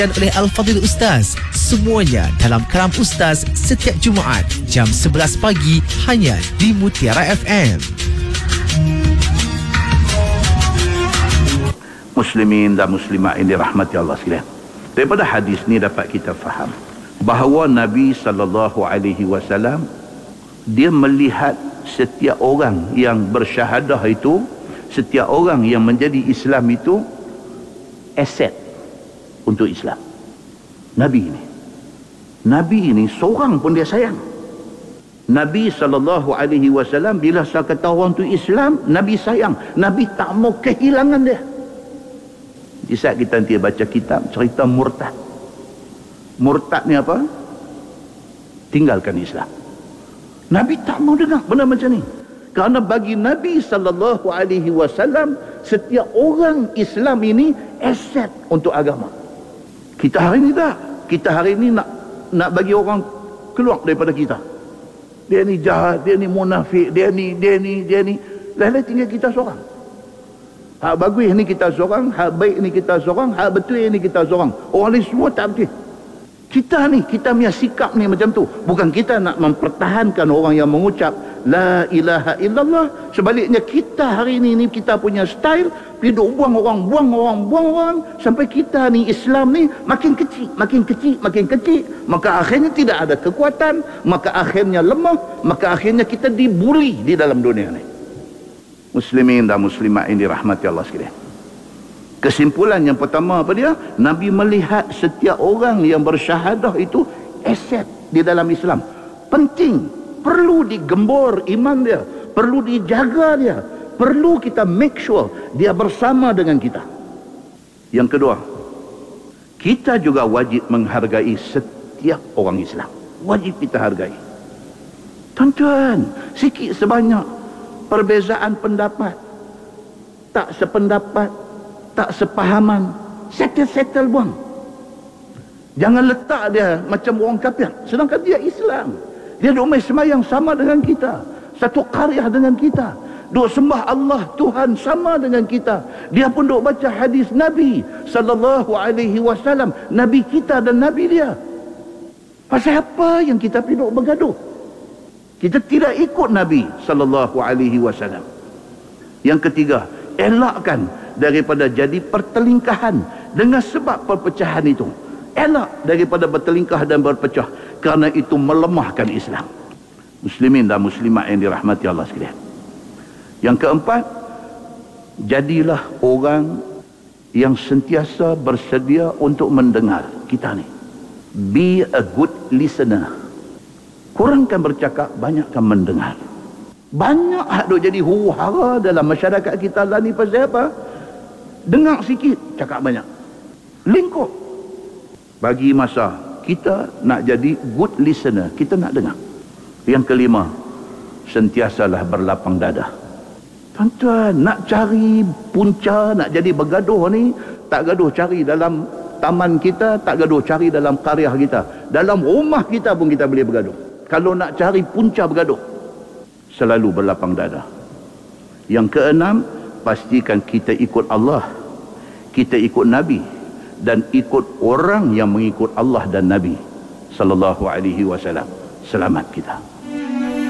oleh Al-Fadhil Ustaz. Semuanya dalam Kalam Ustaz setiap Jumaat jam 11 pagi hanya di Mutiara FM. Muslimin dan muslimat yang dirahmati Allah sekalian. Daripada hadis ni dapat kita faham bahawa Nabi SAW dia melihat setiap orang yang bersyahadah itu, setiap orang yang menjadi Islam itu aset untuk Islam. Nabi ini seorang pun dia sayang. Nabi SAW bila saya kata orang tu Islam, Nabi sayang. Nabi tak mau kehilangan dia. Di saat kita nanti baca kitab cerita murtad. Murtad ni apa? Tinggalkan Islam. Nabi tak mau dengar benda macam ni. Kerana bagi Nabi SAW, setiap orang Islam ini aset untuk agama. Kita hari ni tak. Kita hari ni nak bagi orang keluar daripada kita. Dia ni jahat, dia ni munafik, dia ni. Lain-lain tinggal kita seorang. Hak bagus ni kita seorang, hak baik ni kita seorang, hak betul ni kita seorang. Orang lain semua tak betul. Kita punya sikap ni macam tu. Bukan kita nak mempertahankan orang yang mengucap La ilaha illallah. Sebaliknya kita hari ni kita punya style hidup buang orang. Sampai kita ni Islam ni makin kecil. Maka akhirnya tidak ada kekuatan. Maka akhirnya lemah. Maka akhirnya kita dibuli di dalam dunia ni. Muslimin dan muslimat yang dirahmati Allah sekalian. Kesimpulan yang pertama apa dia? Nabi melihat setiap orang yang bersyahadah itu aset di dalam Islam. Penting, perlu digembor iman dia, perlu dijaga dia, perlu kita make sure dia bersama dengan kita. Yang kedua, kita juga wajib menghargai setiap orang Islam. Wajib kita hargai. Tuan-tuan, sikit sebanyak perbezaan pendapat, tak sependapat, tak sepahaman, settle buang. Jangan letak dia macam orang kafir, sedangkan dia Islam. Dia duk main semayang sama dengan kita, satu qaryah dengan kita, duk sembah Allah Tuhan sama dengan kita. Dia pun duk baca hadis Nabi SAW, Nabi kita dan Nabi dia. Pasal apa yang kita pergi duk bergaduh? Kita tidak ikut Nabi SAW. Yang ketiga, elakkan daripada jadi pertelingkahan dengan sebab perpecahan itu. Elak daripada bertelingkah dan berpecah, kerana itu melemahkan Islam. Muslimin dan muslimat yang dirahmati Allah sekalian. Yang keempat, jadilah orang yang sentiasa bersedia untuk mendengar kita ni. Be a good listener. Kurangkan bercakap, banyakkan mendengar. Banyak hak duk jadi huru-hara dalam masyarakat kita lah ni pasal apa? Dengar sikit, cakap banyak. Lingkup. Bagi masa kita nak jadi good listener, kita nak dengar. Yang kelima, sentiasalah berlapang dada. Tuan-tuan, nak cari punca, nak jadi bergaduh ni, tak gaduh cari dalam taman kita, tak gaduh cari dalam qaryah kita. Dalam rumah kita pun kita boleh bergaduh. Kalau nak cari punca bergaduh, selalu berlapang dada. Yang keenam, pastikan kita ikut Allah, kita ikut Nabi, dan ikut orang yang mengikut Allah dan Nabi sallallahu alaihi wasallam. Selamat kita.